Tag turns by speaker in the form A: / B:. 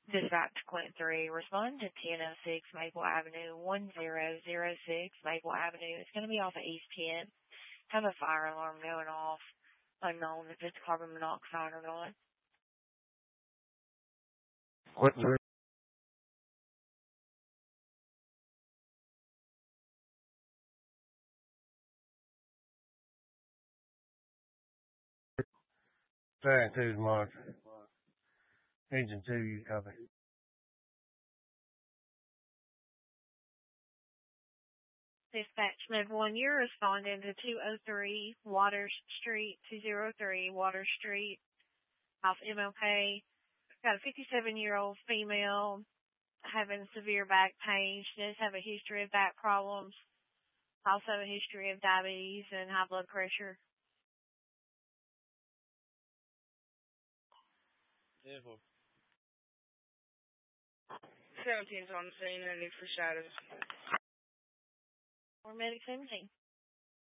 A: Dispatch Clint 3, respond to 1006 Maple Avenue, 1006 Maple Avenue. It's going to be off of East 10. Have a fire alarm going off. Unknown if it's carbon monoxide or not.
B: What the Trying to tomorrow. Engine 2, you copy.
A: Dispatch Med 1, you're responding to 203 Waters Street, 203 Waters Street, off MLK. Got a 57-year-old female having severe back pain. She does have a history of back problems, also a history of diabetes and high blood pressure.
C: Yeah, 17's on the scene, and for shadows.
A: Or Medic 17.